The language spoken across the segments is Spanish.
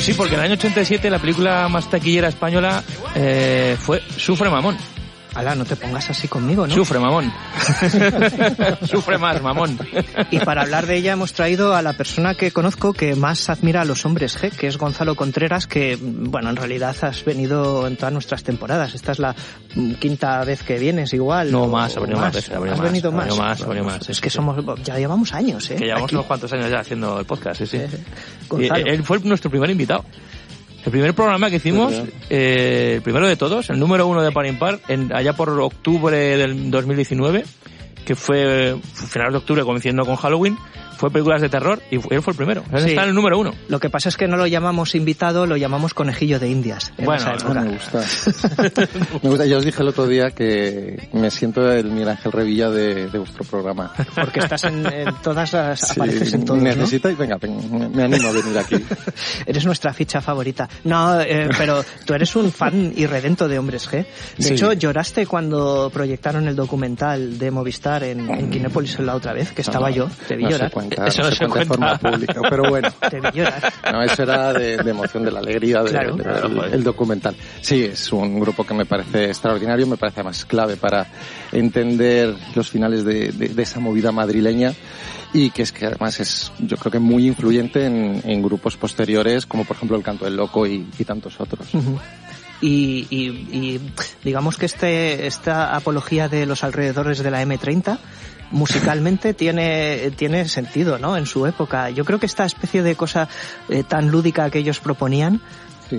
Pues sí, porque en el año 87 la película más taquillera española fue Sufre Mamón. Alá, no te pongas así conmigo, ¿no? Sufre, mamón. Sufre más, mamón. Y para hablar de ella hemos traído a la persona que conozco que más admira a los hombres G, que es Gonzalo Contreras, que, bueno, en realidad has venido en todas nuestras temporadas. Esta es la quinta vez que vienes, igual. No, más, ha venido más veces. ¿Has venido más? Más. Es que ya llevamos años, ¿eh? Que llevamos aquí. unos cuantos años ya haciendo el podcast, sí. Gonzalo. Él fue nuestro primer invitado. El primer programa que hicimos, el primero de todos, el número 1 de Par Impar, allá por octubre del 2019, que fue finales de octubre coincidiendo con Halloween, fue películas de terror y él fue el primero. Él está en el número 1. Lo que pasa es que no lo llamamos invitado, lo llamamos conejillo de Indias. Bueno, me gusta. Me gusta. Ya os dije el otro día que me siento el Miguel Ángel Revilla de vuestro programa. Porque estás en todas las... apareces en todos, necesito, ¿no? Y venga, me animo a venir aquí. Eres nuestra ficha favorita. No, pero tú eres un fan irredento de Hombres G. De hecho, lloraste cuando proyectaron el documental de Movistar en Kinépolis la otra vez, que estaba yo. Te vi llorar. Eso no se cuenta de forma pública, pero bueno. Te vi llorar. No, eso era de emoción, de la alegría Claro. del documental. Sí, es un grupo que me parece extraordinario, me parece más clave para entender los finales de esa movida madrileña, y que es que además es, yo creo que muy influyente en grupos posteriores, como por ejemplo El Canto del Loco y tantos otros. Uh-huh. Y digamos que esta apología de los alrededores de la M30 musicalmente tiene sentido, ¿no? En su época. Yo creo que esta especie de cosa tan lúdica que ellos proponían, sí.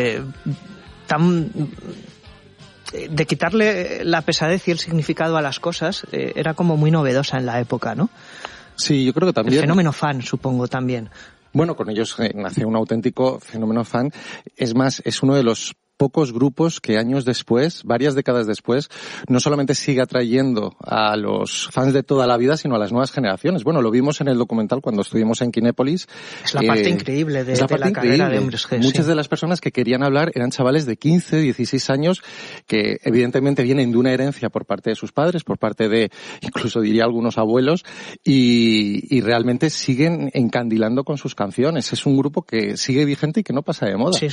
De quitarle la pesadez y el significado a las cosas, era como muy novedosa en la época, ¿no? Sí, yo creo que también. El fenómeno fan, supongo, también. Bueno, con ellos nace un auténtico fenómeno fan. Es más, es uno de los pocos grupos que años después, varias décadas después, no solamente sigue atrayendo a los fans de toda la vida, sino a las nuevas generaciones. Bueno, lo vimos en el documental cuando estuvimos en Kinépolis. Es la parte increíble de la carrera de Hombres G. Muchas de las personas que querían hablar eran chavales de 15, 16 años que evidentemente vienen de una herencia por parte de sus padres, por parte de, incluso diría algunos abuelos, y realmente siguen encandilando con sus canciones. Es un grupo que sigue vigente y que no pasa de moda. Sí.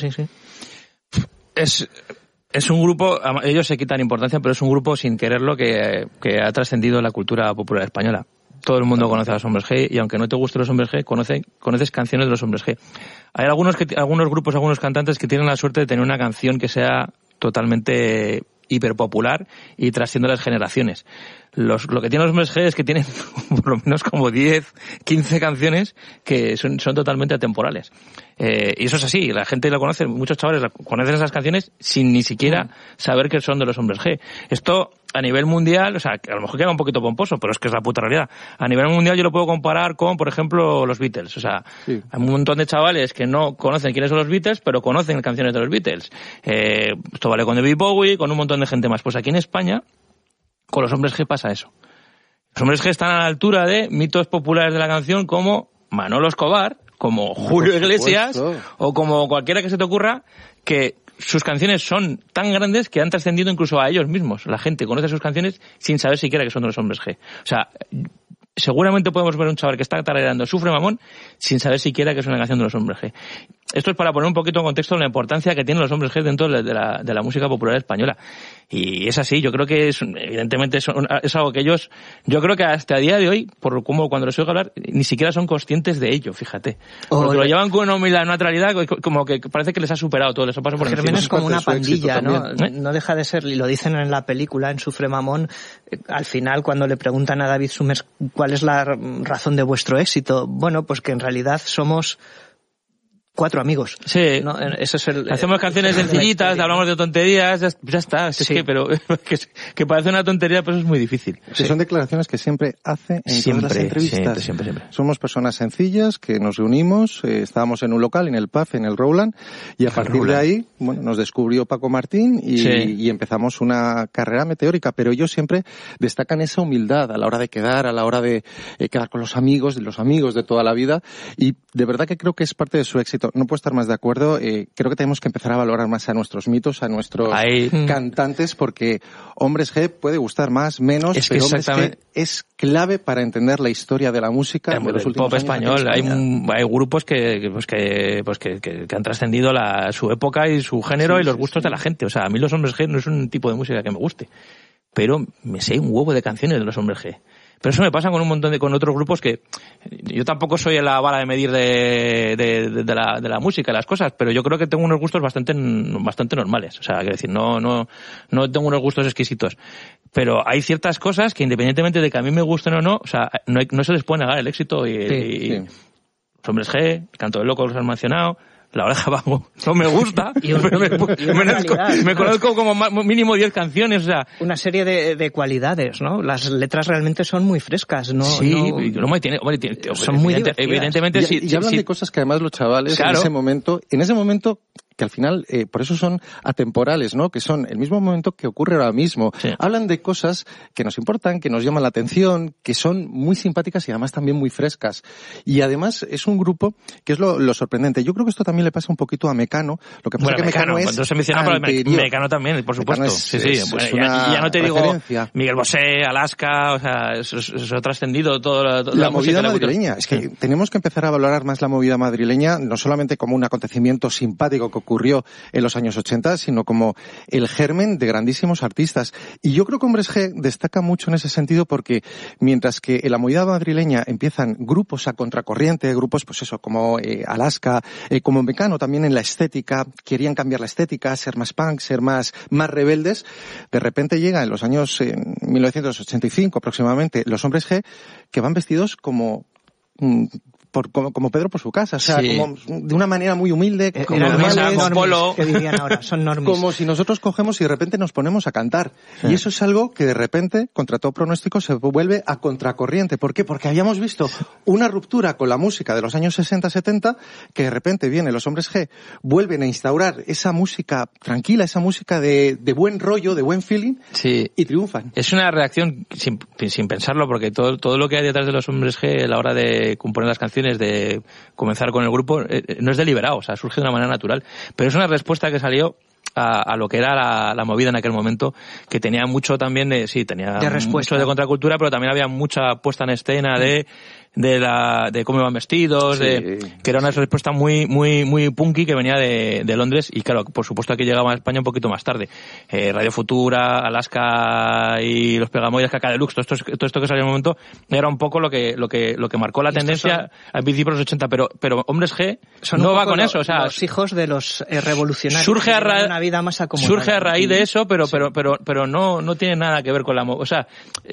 Es un grupo, ellos se quitan importancia, pero es un grupo sin quererlo que ha trascendido la cultura popular española. Todo el mundo conoce a los Hombres G, y aunque no te gusten los Hombres G, conoces canciones de los Hombres G. Hay algunos grupos, algunos cantantes que tienen la suerte de tener una canción que sea totalmente hiperpopular y trasciende las generaciones. Lo que tienen los Hombres G es que tienen por lo menos como 10, 15 canciones que son totalmente atemporales. Y eso es así, la gente lo conoce, muchos chavales conocen esas canciones sin ni siquiera saber que son de los Hombres G. Esto a nivel mundial, o sea, a lo mejor queda un poquito pomposo, pero es que es la puta realidad. A nivel mundial yo lo puedo comparar con, por ejemplo, los Beatles. O sea, hay un montón de chavales que no conocen quiénes son los Beatles, pero conocen canciones de los Beatles. Esto vale con David Bowie, con un montón de gente más. Pues aquí en España, con los Hombres G pasa eso. Los Hombres G están a la altura de mitos populares de la canción como Manolo Escobar, como Julio Iglesias, o como cualquiera que se te ocurra, que sus canciones son tan grandes que han trascendido incluso a ellos mismos. La gente conoce sus canciones sin saber siquiera que son de los Hombres G. O sea, seguramente podemos ver un chaval que está tarareando Sufre Mamón sin saber siquiera que es una canción de los Hombres G. Esto es para poner un poquito en contexto la importancia que tienen los Hombres G dentro de la música popular española. Y es así, yo creo que evidentemente es algo que ellos, yo creo que hasta a día de hoy, por como cuando les oigo hablar, ni siquiera son conscientes de ello, fíjate. Porque lo llevan con una humildad, una naturalidad, como que parece que les ha superado todo, les ha pasado por encima. Germán es como una pandilla, ¿no? No deja de ser, y lo dicen en la película, en Sufre Mamón, al final cuando le preguntan a David Summers cuál es la razón de vuestro éxito, bueno, pues que en realidad somos 4 amigos. Sí. ¿No? Eso es hacemos canciones sencillitas, hablamos de tonterías, ya está. Sí. Es que, pero que parece una tontería, pero es muy difícil. Sí. Son declaraciones que siempre hace en todas las entrevistas. Siempre. Somos personas sencillas que nos reunimos, estábamos en un local, en el PAF, en el Rowland, y a partir de ahí, bueno, nos descubrió Paco Martín y empezamos una carrera meteórica, pero ellos siempre destacan esa humildad a la hora de quedar, a la hora de quedar con los amigos de toda la vida, y de verdad que creo que es parte de su éxito cierto, no puedo estar más de acuerdo. Creo que tenemos que empezar a valorar más a nuestros mitos, a nuestros cantantes, porque Hombres G puede gustar más, menos, pero Hombres G es clave para entender la historia de la música de los últimos pop español. Hay grupos que han trascendido su época y su género y los gustos de la gente. O sea, a mí los Hombres G no es un tipo de música que me guste, pero me sé un huevo de canciones de los Hombres G. Pero eso me pasa con otros grupos que yo tampoco soy la vara de medir de la música, de las cosas, pero yo creo que tengo unos gustos bastante normales. O sea, quiero decir, no tengo unos gustos exquisitos. Pero hay ciertas cosas que, independientemente de que a mí me gusten o no, o sea, no se les puede negar el éxito y los Hombres G, el Canto del Loco los han mencionado. La Oreja Vago no me gusta, me conozco como mínimo 10 canciones, o sea... Una serie de cualidades, ¿no? Las letras realmente son muy frescas, ¿no? Sí, son muy divertidas. Evidentemente sí. Y hablan de cosas que además los chavales, claro, en ese momento que al final, por eso son atemporales, ¿no? Que son el mismo momento que ocurre ahora mismo. Sí. Hablan de cosas que nos importan, que nos llaman la atención, que son muy simpáticas y además también muy frescas. Y además es un grupo que es lo sorprendente. Yo creo que esto también le pasa un poquito a Mecano. Lo que pasa es que Mecano es no se menciona, pero Mecano también, por supuesto. Ya no te digo Miguel Bosé, Alaska, o sea, eso ha trascendido toda la movida madrileña. Es que tenemos que empezar a valorar más la movida madrileña, no solamente como un acontecimiento simpático que ocurrió en los años 80, sino como el germen de grandísimos artistas. Y yo creo que Hombres G destaca mucho en ese sentido porque mientras que en la movida madrileña empiezan grupos a contracorriente, grupos pues eso, como Alaska, como Mecano también en la estética, querían cambiar la estética, ser más punk, ser más rebeldes, de repente llega en los años 1985 aproximadamente los Hombres G que van vestidos como Pedro por su casa, o sea, como de una manera muy humilde, como normales, que dirían ahora, son normis. Como si nosotros cogemos y de repente nos ponemos a cantar. Sí. Y eso es algo que de repente, contra todo pronóstico, se vuelve a contracorriente. ¿Por qué? Porque habíamos visto una ruptura con la música de los años 60-70, que de repente vienen los Hombres G, vuelven a instaurar esa música tranquila, esa música de buen rollo, de buen feeling, y triunfan. Es una reacción sin pensarlo, porque todo lo que hay detrás de los Hombres G a la hora de componer las canciones, de comenzar con el grupo, no es deliberado, o sea, surge de una manera natural, pero es una respuesta que salió a lo que era la movida en aquel momento, que tenía mucho también tenía mucho de contracultura, pero también había mucha puesta en escena de cómo iban vestidos, que era una respuesta muy punky que venía de Londres, y claro, por supuesto aquí llegaba a España un poquito más tarde. Radio Futura, Alaska y los Pegamoides, Caca Deluxe, todo esto que salió en el momento era un poco lo que marcó la tendencia al principio de los 80, pero Hombres G no va con eso, o sea, los hijos de los revolucionarios. Surge una vida más acomodada. Surge a raíz de eso, pero no tiene nada que ver con la movida, o sea,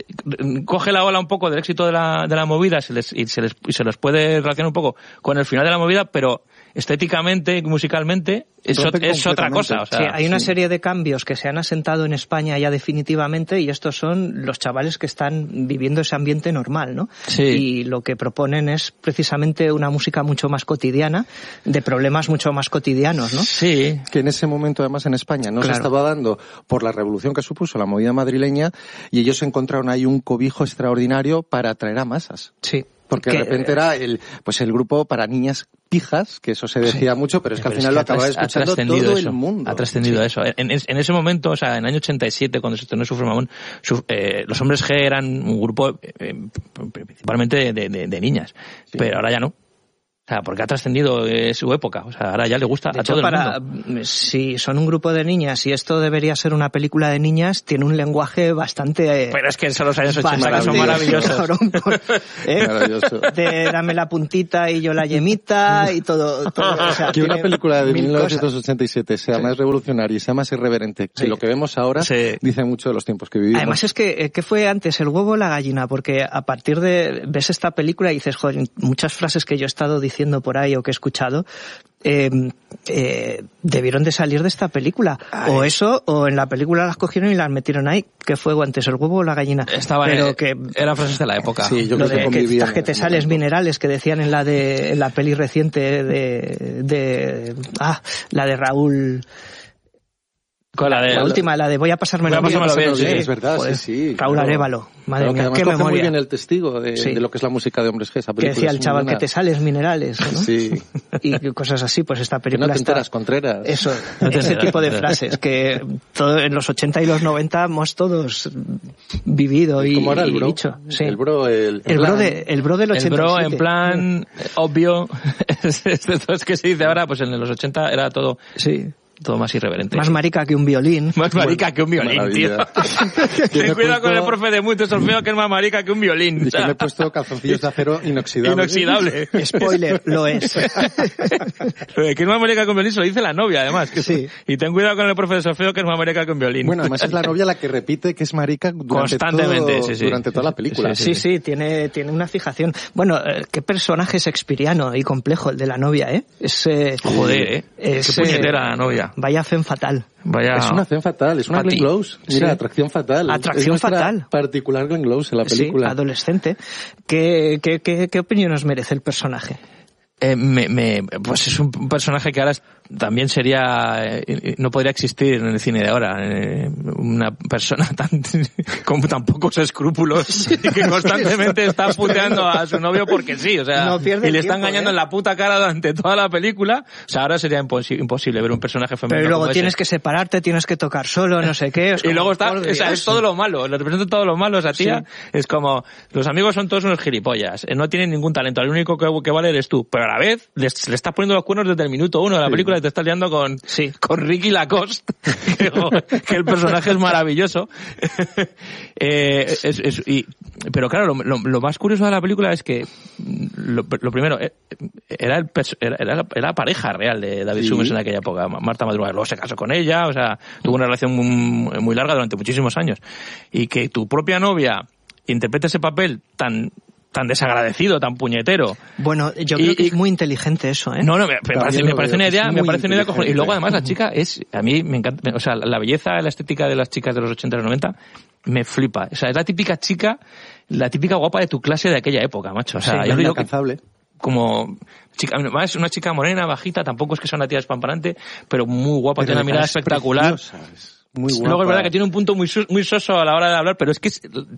coge la ola un poco del éxito de la movida, se les puede relacionar un poco con el final de la movida, pero estéticamente y musicalmente es otra cosa. O sea, hay una serie de cambios que se han asentado en España ya definitivamente, y estos son los chavales que están viviendo ese ambiente normal, ¿no? Sí. Y lo que proponen es precisamente una música mucho más cotidiana, de problemas mucho más cotidianos, ¿no? Sí. Que en ese momento además en España no se estaba dando por la revolución que supuso la movida madrileña, y ellos encontraron ahí un cobijo extraordinario para atraer a masas. Sí. Porque de repente era el grupo para niñas pijas, que eso se decía mucho, pero es que al final lo acababa escuchando todo el mundo. Ha trascendido eso. En ese momento, o sea, en el año 87, cuando se estrenó Sufre Mamón, los Hombres G eran un grupo principalmente de niñas, pero ahora ya no. O sea, porque ha trascendido su época. O sea, ahora ya le gusta a todo el mundo. Si son un grupo de niñas y esto debería ser una película de niñas, tiene un lenguaje bastante... Pero es que son los años 80 que son maravillosos. Maravilloso. De dame la puntita y yo la yemita y todo. O sea, que una película de 1987 sea más revolucionaria y sea más irreverente que lo que vemos ahora, dice mucho de los tiempos que vivimos. Además es que, ¿qué fue antes, el huevo o la gallina? Porque a partir de... ves esta película y dices, joder, muchas frases que yo he estado diciendo por ahí o que he escuchado debieron de salir de esta película. O eso, o en la película las cogieron y las metieron ahí. ¿Qué fue antes, el huevo o la gallina? Eran frases de la época. Sí, yo creo que te sales minerales, que decían en la peli reciente la de Raúl... Con la última, la de voy a pasármelo bien. Sí, es verdad, joder, sí. Raúl Arévalo, madre mía, qué memoria. Muy bien el testigo de lo que es la música de Hombres G, esa película. Que decía el chaval que te sales minerales, ¿no? Sí. Y cosas así, pues esta película que no te enteras, Contreras. Eso, ese tipo de frases que en los 80 y los 90 hemos todos vivido y ¿cómo era el bro? dicho. Sí. El bro del 87. El bro en plan obvio. Es que se dice ahora, pues en los 80 era todo... Sí. Todo más irreverente. Más marica que un violín. Más marica que un violín, maravilla. Tío. Ten cuidado con el profe de Mundo Solfeo, que es más marica que un violín. Y que me he puesto calzoncillos de acero inoxidable. Inoxidable. Spoiler, lo es. Lo de que es más marica que un violín se lo dice la novia, además. Que sí. Y ten cuidado con el profe de Solfeo, que es más marica que un violín. Bueno, además es la novia la que repite que es marica constantemente, durante toda la película. Sí, tiene una fijación. Bueno, qué personaje shakespeariano y complejo el de la novia, ¿eh? Joder, qué puñetera la novia. Vaya femme fatal. Es una femme fatal, es una Glenn Close. Mira, sí. Atracción fatal. Atracción fatal. Particular Glenn Close en la película. Sí, adolescente. ¿Qué opinión nos merece el personaje? Pues es un personaje que ahora también sería, no podría existir en el cine de ahora. Una persona con tan pocos escrúpulos y que constantemente está puteando a su novio porque sí, o sea, y le está engañando en la puta cara durante toda la película. O sea, ahora sería imposible ver un personaje femenino. Pero luego como tienes ese. Que separarte, tienes que tocar solo, no sé qué. Y luego está, o sea, es todo lo malo, le representa todo lo malo esa tía. Sí. Es como, los amigos son todos unos gilipollas, no tienen ningún talento, el único que vale eres tú. Pero a la vez, le estás poniendo los cuernos desde el minuto 1 de la película y te estás liando con Ricky Lacoste, que el personaje es maravilloso. Pero claro, lo más curioso de la película es que lo primero era la pareja real de David Summers en aquella época, Marta Madrugal. Luego se casó con ella, o sea, tuvo una relación muy larga durante muchísimos años. Y que tu propia novia interprete ese papel tan desagradecido, tan puñetero. Bueno, yo creo que es muy inteligente eso, ¿eh? No, me parece una idea cojonuda. Y luego además la chica a mí me encanta, o sea, la belleza, la estética de las chicas de los 80 y los 90 me flipa. O sea, es la típica chica, la típica guapa de tu clase de aquella época, macho. O sea, yo digo inalcanzable. Como chica, es una chica morena, bajita, tampoco es que sea una tía espampanante, pero muy guapa, tiene una mirada espectacular. Muy guapa. Luego es verdad que tiene un punto muy soso a la hora de hablar, pero es que,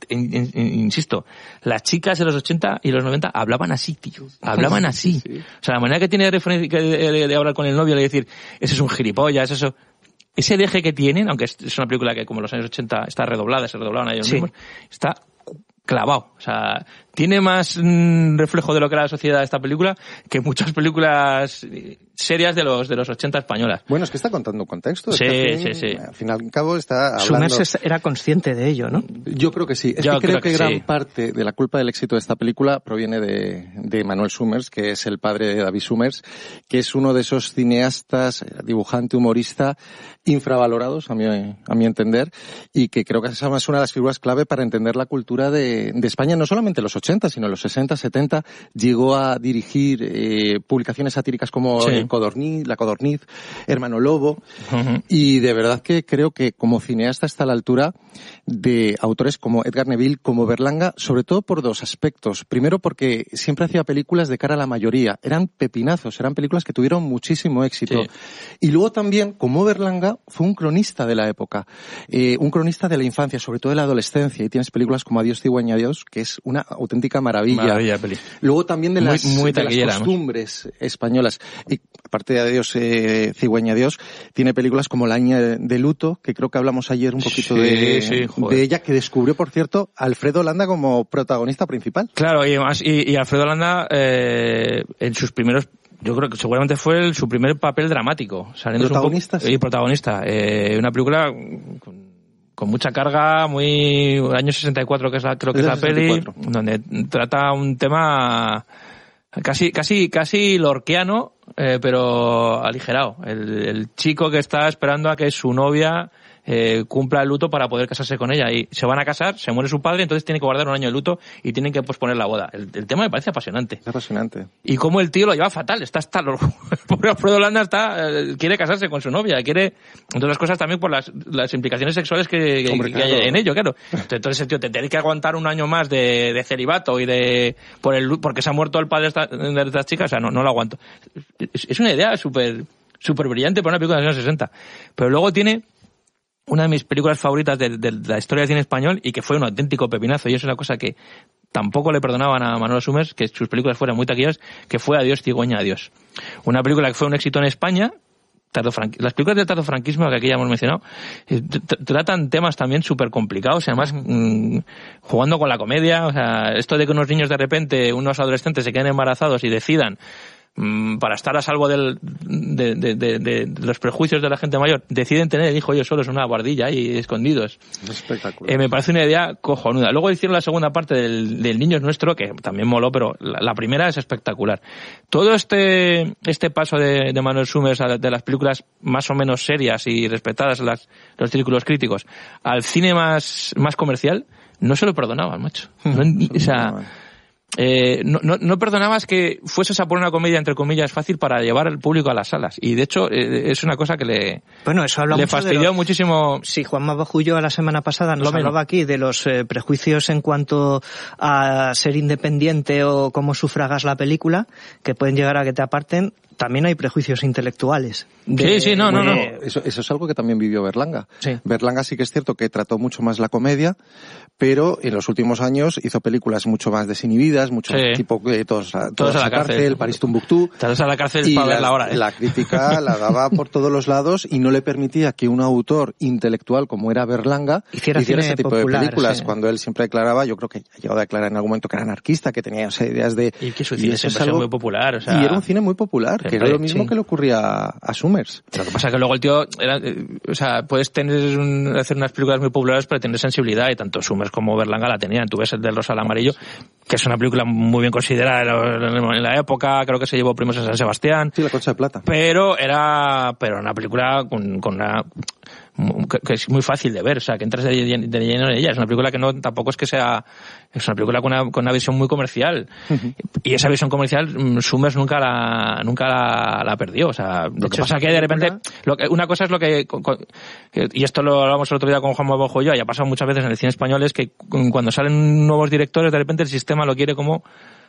insisto, las chicas de los 80 y los 90 hablaban así, tío. Hablaban así. Sí. O sea, la manera que tiene de hablar con el novio, de decir, ese es un gilipollas, eso. Ese deje que tienen, aunque es una película que como los años 80 está redoblada, se redoblaban a ellos mismos, está clavado. O sea, tiene más reflejo de lo que era la sociedad de esta película que muchas películas serias de los 80 españolas. Bueno, es que está contando un contexto. Sí. Al fin y al cabo está hablando... Summers era consciente de ello, ¿no? Yo creo que sí. Creo que gran parte de la culpa del éxito de esta película proviene de Manuel Summers, que es el padre de David Summers, que es uno de esos cineastas, dibujante, humorista, infravalorados, a mi entender, y que creo que esa es una de las figuras clave para entender la cultura de España, no solamente en los 80, sino en los 60, 70. Llegó a dirigir publicaciones satíricas como La Codorniz, Hermano Lobo, y de verdad que creo que como cineasta está a la altura de autores como Edgar Neville, como Berlanga, sobre todo por dos aspectos. Primero, porque siempre hacía películas de cara a la mayoría. Eran pepinazos, eran películas que tuvieron muchísimo éxito. Sí. Y luego también, como Berlanga, fue un cronista de la época. Un cronista de la infancia, sobre todo de la adolescencia. Y tienes películas como Adiós, cigüeña, adiós, que es una auténtica maravilla. Peli. Luego también de las taquillera, costumbres españolas. Y aparte de Adiós, cigüeña, adiós, tiene películas como La niña de luto, que creo que hablamos ayer un poquito de ella, que descubrió, por cierto, a Alfredo Landa como protagonista principal. Claro, y además, y Alfredo Landa, en sus primeros, yo creo que seguramente fue su primer papel dramático. ¿Protagonista? Sí, protagonista. Una película con mucha carga, muy año 64 creo que es la 64. Peli, donde trata un tema casi lorquiano, pero aligerado. El chico que está esperando a que su novia cumpla el luto para poder casarse con ella, y se van a casar, se muere su padre, entonces tiene que guardar un año de luto y tienen que posponer la boda. El tema me parece apasionante. Es apasionante. Y cómo el tío lo lleva fatal, el pobre Alfredo Landa quiere casarse con su novia, quiere, entre otras cosas también por las implicaciones sexuales que hay en ello, claro. Entonces el tío te tiene que aguantar un año más de celibato y porque se ha muerto el padre de esta chica, o sea, no lo aguanto. Es una idea súper brillante para una película de los años 60. Pero luego tiene una de mis películas favoritas de la historia del cine español y que fue un auténtico pepinazo, y es una cosa que tampoco le perdonaban a Manolo Summers, que sus películas fueran muy taquilleras, que fue Adiós Cigüeña, adiós. Una película que fue un éxito en España. Las películas del tardofranquismo que aquí ya hemos mencionado tratan temas también súper complicados y además jugando con la comedia. O sea, esto de que unos niños de repente, unos adolescentes se queden embarazados y decidan, para estar a salvo de los prejuicios de la gente mayor, deciden tener el hijo ellos solos en una guardilla ahí escondidos. Espectacular. Me parece una idea cojonuda. Luego hicieron la segunda parte del Niño es Nuestro, que también moló, pero la primera es espectacular. Todo este paso de Manuel Summers de las películas más o menos serias y respetadas en los círculos críticos al cine más comercial, no se lo perdonaban, macho. O sea, no perdonabas que fueses a poner una comedia entre comillas fácil para llevar al público a las salas, y de hecho es una cosa que le fastidió muchísimo. Sí, Juanma Bajullo la semana pasada nos hablaba aquí de los prejuicios en cuanto a ser independiente o cómo sufragas la película, que pueden llegar a que te aparten. También hay prejuicios intelectuales. Sí, no. Eso es algo que también vivió Berlanga. Sí. Berlanga sí que es cierto que trató mucho más la comedia, pero en los últimos años hizo películas mucho más desinhibidas, mucho tipo todos a la cárcel, París Tumbuctú. Todos a la cárcel para verla ahora. La crítica la daba por todos los lados y no le permitía que un autor intelectual como era Berlanga hiciera ese tipo popular, de películas. Sí. Cuando él siempre declaraba, yo creo que ha llegado a declarar en algún momento que era anarquista, que tenía ideas de... Y que su cine siempre es muy popular. O sea, y era un cine muy popular, que era lo mismo que le ocurría a Summers. Lo que pasa es que luego el tío puedes hacer unas películas muy populares pero tener sensibilidad, y tanto Summers como Berlanga la tenían. Tú ves el del Rosa al Amarillo, que es una película muy bien considerada en la época, creo que se llevó premios a San Sebastián. Sí, la Concha de Plata. Pero era una película con una que es muy fácil de ver, o sea, que entras de lleno en ella. Es una película que no tampoco es que sea, es una película con una visión muy comercial. Uh-huh. Y esa visión comercial Summers nunca la perdió. O sea, lo que pasa es que de repente una cosa es lo que y esto lo hablamos el otro día con Juan Mabojo y yo, y ha pasado muchas veces en el cine español, es que cuando salen nuevos directores, de repente el sistema lo quiere como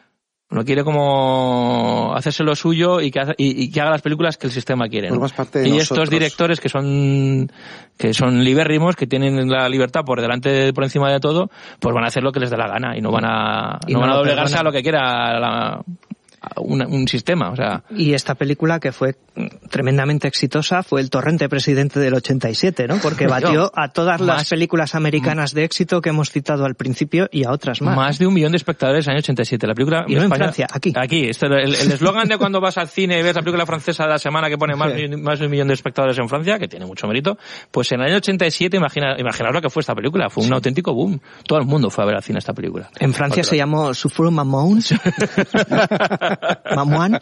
hacerse lo suyo y que haga las películas que el sistema quiere, ¿no? Y estos directores que son libérrimos, que tienen la libertad por encima de todo, pues van a hacer lo que les dé la gana y no van a doblegarse a lo que quiera un sistema, o sea. Y esta película, que fue tremendamente exitosa, fue el torrente presidente del 87, ¿no? Porque batió a todas las películas americanas de éxito que hemos citado al principio y a otras más. Más de 1 millón de espectadores en el año 87. La película y no en Francia, aquí. Aquí. El eslogan de cuando vas al cine y ves la película francesa de la semana que pone más de 1 millón de espectadores en Francia, que tiene mucho mérito, pues en el año 87, imaginaos lo que fue esta película. Fue un auténtico boom. Todo el mundo fue a ver al cine esta película. En Francia se llamó Souffre Mamons. Mamuán.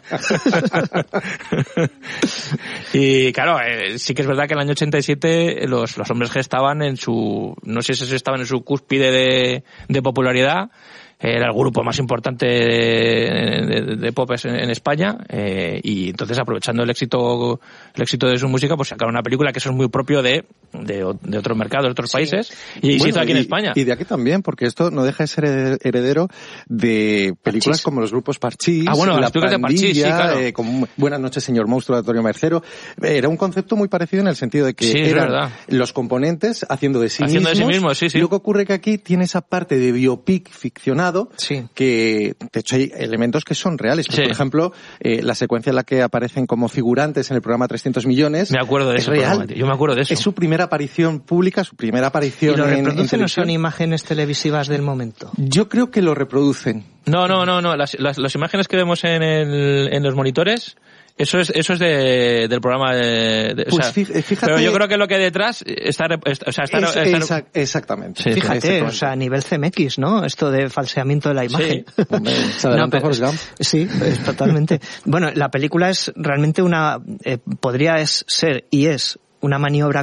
Y claro, sí que es verdad que en el año 87 los Hombres G estaban no sé si estaban en su cúspide de popularidad. Era el grupo más importante de pop en España, y entonces, aprovechando el éxito de su música, pues sacaron una película que eso es muy propio de otros mercados, de otros países, y se hizo aquí en España. Y de aquí también, porque esto no deja de ser heredero de películas Parchís, como los grupos Parchís, las películas de Parchís, sí, claro. Como Buenas noches, señor monstruo, de Antonio Mercero. Era un concepto muy parecido en el sentido de que eran los componentes haciendo de sí mismos. Sí. Y lo que ocurre que aquí tiene esa parte de biopic ficcionado, que de hecho hay elementos que son reales. Pues, por ejemplo, la secuencia en la que aparecen como figurantes en el programa 300 millones. Me acuerdo de eso. Real. Yo me acuerdo de eso. Es su primera aparición pública, su primera aparición en televisión. ¿Y lo reproducen o son imágenes televisivas del momento? Yo creo que lo reproducen. No. Las imágenes que vemos en los monitores, eso es del programa fíjate, pero yo creo que lo que hay detrás está exactamente. Sí, fíjate, o sea, a nivel CMX, ¿no? Esto de falseamiento de la imagen. Sí, totalmente. Bueno, la película es realmente podría ser y es una maniobra